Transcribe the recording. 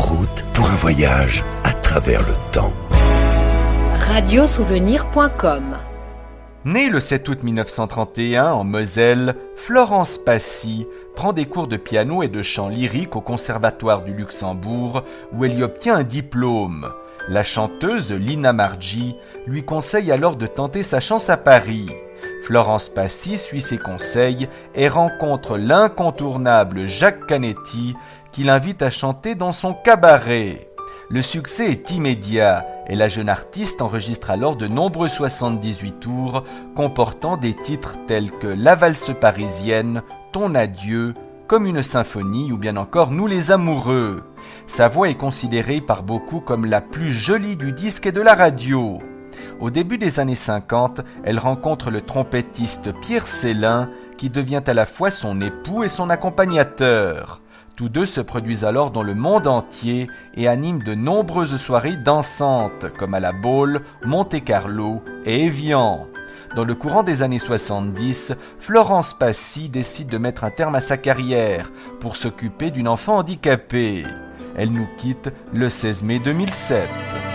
route pour un voyage à travers le temps. Radiosouvenir.com. Née le 7 août 1931 en Moselle, Florence Passy prend des cours de piano et de chant lyrique au Conservatoire du Luxembourg où elle y obtient un diplôme. La chanteuse Lina Margi lui conseille alors de tenter sa chance à Paris. Florence Passy suit ses conseils et rencontre l'incontournable Jacques Canetti qui l'invite à chanter dans son cabaret. Le succès est immédiat et la jeune artiste enregistre alors de nombreux 78 tours comportant des titres tels que La valse parisienne, Ton adieu, Comme une symphonie ou bien encore Nous les amoureux. Sa voix est considérée par beaucoup comme la plus jolie du disque et de la radio. Au début des années 50, elle rencontre le trompettiste Pierre Célin qui devient à la fois son époux et son accompagnateur. Tous deux se produisent alors dans le monde entier et animent de nombreuses soirées dansantes comme à la Baule, Monte-Carlo et Évian. Dans le courant des années 70, Florence Passy décide de mettre un terme à sa carrière pour s'occuper d'une enfant handicapée. Elle nous quitte le 16 mai 2007.